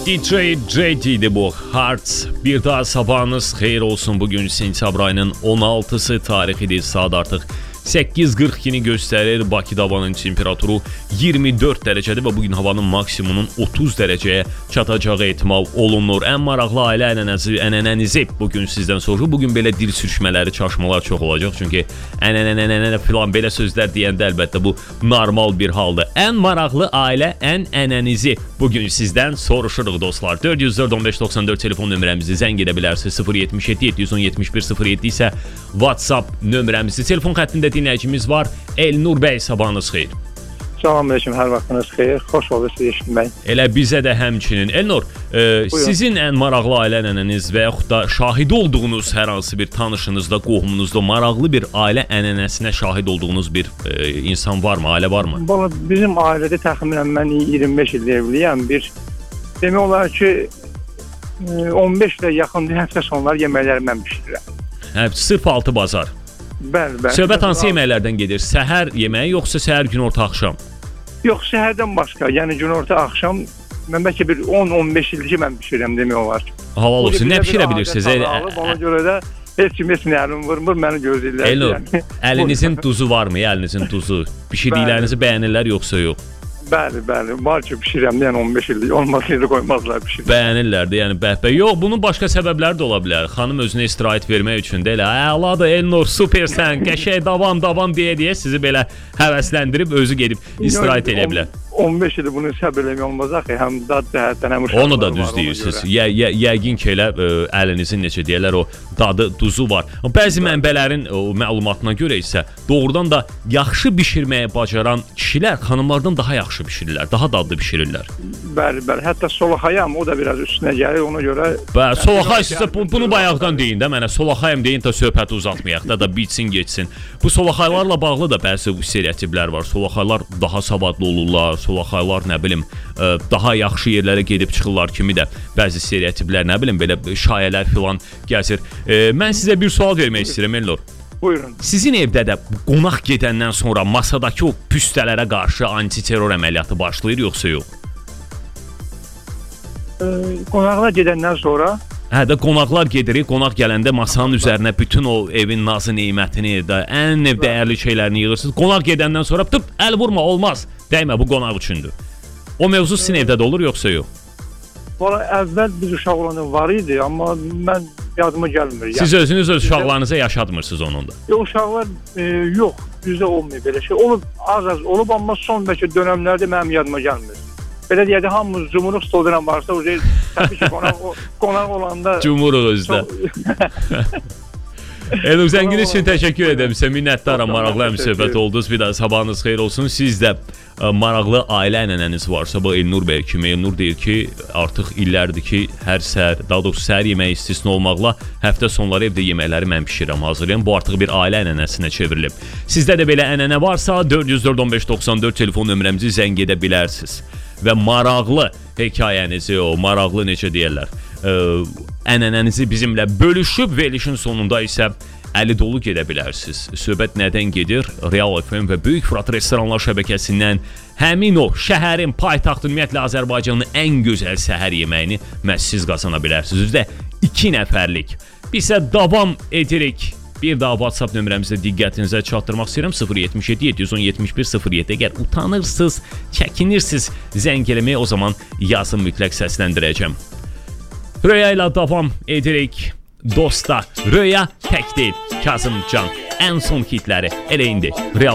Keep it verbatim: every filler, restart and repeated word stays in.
D J J T'di bu. Hearts. Bir daha sabahınız xeyir olsun. Bugün sentyabr ayının on altısı tarixidir. Saat artıq səkkiz qırx ikini göstərir. Bakıda havanın temperaturu iyirmi dörd dərəcədir və bugün havanın maksimumunun otuz dərəcəyə çatacağı ehtimal olunur. Ən maraqlı ailə ənənəsi, ənənənizi bugün sizdən soruşur. Bugün belə dil sürüşmələri, çaşmalar çox olacaq. Çünki ənənənənənə filan belə sözlər deyəndə əlbəttə bu normal bir haldır. Ən maraqlı ailə, ən ənənizi bugün sizdən soruşuruq dostlar. dörd yüz dörd on beş doxsan dörd telefon nömrəmizi zəng edə bilərsiniz. sıfır yetmiş yeddi yeddi yüz on yetmiş bir sıfır yeddi isə WhatsApp nömrəmizi. Telefon xəttində dinləyicimiz var. Elnur bəy, sabahınız xeyir. Salam aleyküm, hər vaxtınız xeyir. Xoş oldu sizi eşitmək. Elə bizə də həmçinin. Elnur, e, sizin ən maraqlı ailə ənənəniz və yaxud da şahid olduğunuz hər hansı bir tanışınızda, qohumunuzda maraqlı bir ailə ənənəsinə şahid olduğunuz bir e, insan varmı, ailə varmı? Valla bizim ailədə təxminən mən iyirmi beş il evliyəm. Bir demək olar ki on beş ilə yaxın həftə sonları yeməkləri mən bişirirəm. Hə, sırf altı bazar. Bəli, bəli. Söhbət hansı yeməklərdən gedir? Səhər yeməyi yoxsa səhər, günorta, axşam? Yox, səhərdən başqa. Yəni günorta, axşam mən bəlkə bir on on beş ildir ki mən bişirirəm demək olar. Halal olsun. Nə bişirə bilirsiniz? Ona görə də heç kim heç nə əlim vurmur, məni gözləyirlər. Elnur, yəni. Əlinizin duzu varmı? Əlinizin duzu. Bişirdiklərinizi bəyənirlər yoxsa yox? Bəli, bəli. Var ki, bişirəm. Yəni on beş illik olmasaydı qoymazlar bişirəm. Bəyənirlər də, yəni bəhbə. Yox, bunun başqa səbəbləri də ola bilər. Xanım özünə istirahət vermək üçün də elə, əladır Elnur, supersən, qəşəng, davam, davam deyə-deyə sizi belə həvəsləndirib özü gedib istirahət eləyə bilər. on beş il bunu səbir eləmək olmaz axı, həm dad cəhətdən, həm uşaqlar. Onu da düz deyirsiniz. Yə, yə, yəqin ki elə ə, əlinizin necə deyirlər o dadı, duzu var. Bəzi mənbələrin o, məlumatına görə isə doğrudan da yaxşı bişirməyə bacaran kişilər xanımlardan daha yaxşı bişirirlər, daha dadlı bişirirlər. Bəli, bəli. Hətta solaxayam o da biraz üstünə gəlir, ona görə. Bəli, solaxay sizə bu, bunu bayaqdan deyin də mənə. Solaxayam deyin də söhbəti uzatmayaq da da bitsin, geçsin. Bu solaxaylarla bağlı da bəzi stereotiplər var. Solaxaylar daha savadlı olurlar. Solaxaylar nə bilim daha yaxşı yerlərə gedib çıxırlar kimi də bəzi stereotiplər, nə bilim belə şayələr filan gəzir. Mən sizə bir sual vermək istəyirəm Elnur. Buyurun. Sizin evdə də qonaq gedəndən sonra masadakı o püstələrə qarşı antiterror əməliyyatı başlayır yoxsa yox? Qonaqlar gedəndən sonra Hə də qonaqlar gedirik, qonaq gələndə masanın üzərinə bütün o evin nazı nemətini, də ən ev dəyərli şeylərini yığırsınız. Qonaq gedəndən sonra tıp əl vurma, olmaz. Dəymə, bu qonaq üçündür. O mövzu sizin evdə də olur yoxsa yox? Valla əvvəl biz uşaq olanda var idi, amma mən yadıma gəlmir. Siz özünüz öz uşaqlarınıza yaşatmırsınız onun da. Yox, uşaqlar e, yox, bizdə olmuyor belə şey. Olub, az-az olub, amma son bəlkə dönəmlərdə mənim yadıma gəlmir. Belə deyədə hamımız cumhurluq stoldan varsa, o təbii ki, qonaq, qonaq olanda... Cumhurluq özdə. Elnur, zənginiz üçün təşəkkür edəm. Sizə minnətdaram, maraqlı həmsöhbət oldunuz. Bir daha sabahınız xeyir olsun. Siz də maraqlı ailə ənənəniz varsa, bu Elnur bəy kimi. Elnur deyir ki, artıq illərdir ki, hər səhər, daha doğrusu səhər yeməyi istisna olmaqla həftə sonları evdə yeməkləri mən bişirirəm, hazırlayım. Bu artıq bir ailə ənənəsinə çevrilib. Sizdə də belə ənənə varsa, dörd yüz dörd on beş doxsan dörd telefon nömrəmizi zəng edə bilərsiniz. Və maraqlı hekayənizi, o maraqlı necə deyərlər, ə, ənənənizi bizimlə bölüşüb verilişin sonunda isə əli dolu gedə bilərsiniz. Söhbət nədən gedir? Real F M və Böyük Fırat Restoranlar şəbəkəsindən həmin o şəhərin, paytaxtın, ümumiyyətlə Azərbaycanın ən gözəl səhər yeməyini məhz siz qazana bilərsiniz. Üzdə iki nəfərlik. Biz isə davam edirik. Bir daha WhatsApp nömrəmizə diqqətinizə çatdırmaq istəyirəm. sıfır yetmiş yeddi yeddi yüz on yetmiş bir sıfır yeddi. Əgər utanırsınız, çəkinirsiniz zəng eləməyə, o zaman yazın, mütləq səsləndirəcəm. Röya ilə davam edirik. Dosta, Röya tək deyil, Kazımcan. Ən son hitləri elə indi. Real